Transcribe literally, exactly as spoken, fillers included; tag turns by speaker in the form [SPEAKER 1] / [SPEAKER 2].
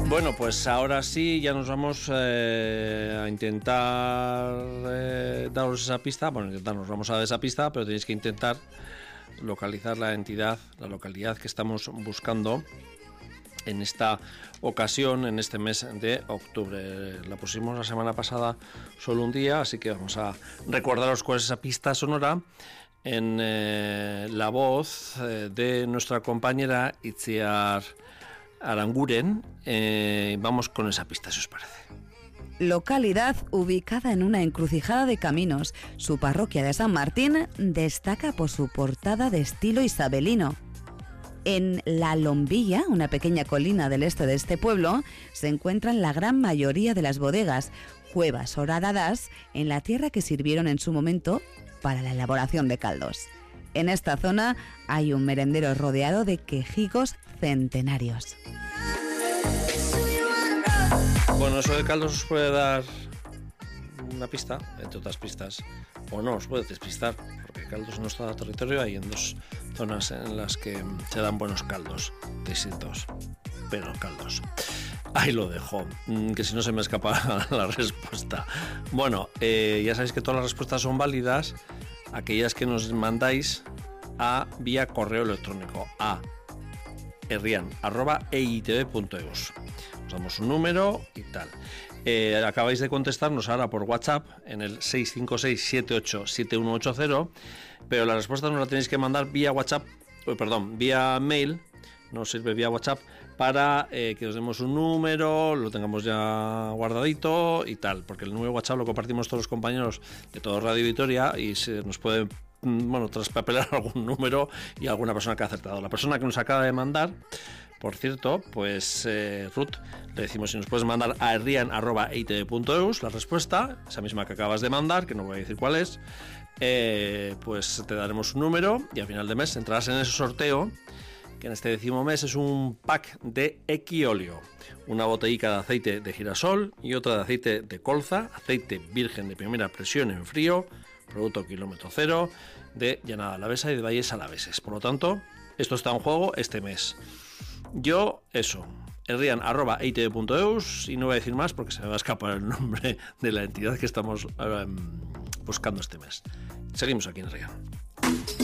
[SPEAKER 1] Bueno, pues ahora sí, ya nos vamos eh, a intentar eh, daros esa pista. Bueno, intentar, nos vamos a dar esa pista, pero tenéis que intentar localizar la entidad, la localidad que estamos buscando en esta ocasión, en este mes de octubre. La pusimos la semana pasada solo un día, así que vamos a recordaros cuál es esa pista sonora en eh, la voz eh, de nuestra compañera Itziar Aranguren. Eh, vamos con esa pista, si os parece.
[SPEAKER 2] Localidad ubicada en una encrucijada de caminos. Su parroquia de San Martín destaca por su portada de estilo isabelino. En La Lombilla, una pequeña colina del este de este pueblo, se encuentran la gran mayoría de las bodegas, cuevas horadadas en la tierra que sirvieron en su momento para la elaboración de caldos. En esta zona hay un merendero rodeado de quejigos centenarios.
[SPEAKER 1] Bueno, eso de caldos os puede dar una pista, entre otras pistas, o no, os puede despistar, porque caldos en nuestro territorio hay en dos zonas en las que se dan buenos caldos, distintos, pero caldos. Ahí lo dejo, que si no se me escapa la respuesta. Bueno, eh, ya sabéis que todas las respuestas son válidas, aquellas que nos mandáis a vía correo electrónico a herrian arroba e i t v punto e u s. Os damos un número y tal. Eh, acabáis de contestarnos ahora por WhatsApp en el seis cinco seis, siete ocho, siete uno ocho cero, pero la respuesta nos la tenéis que mandar vía WhatsApp, oh, perdón, vía mail, no sirve vía WhatsApp, para eh, que os demos un número, lo tengamos ya guardadito y tal, porque el número de WhatsApp lo compartimos todos los compañeros de todo Radio Vitoria y se nos puede, bueno, traspapelar algún número y alguna persona que ha acertado. La persona que nos acaba de mandar, por cierto, pues eh, Ruth, le decimos si nos puedes mandar a herrian arroba e i t v punto e u s la respuesta, esa misma que acabas de mandar, que no voy a decir cuál es, eh, pues te daremos un número y al final de mes entrarás en ese sorteo, que en este décimo mes es un pack de Equiolio, una botellica de aceite de girasol y otra de aceite de colza, aceite virgen de primera presión en frío, producto kilómetro cero, de Llanada Alavesa y de Valles Alaveses. Por lo tanto, esto está en juego este mes. Yo, eso, herrian arroba e i t v punto e u s, y no voy a decir más porque se me va a escapar el nombre de la entidad que estamos um, buscando este mes. Seguimos aquí en Herrian.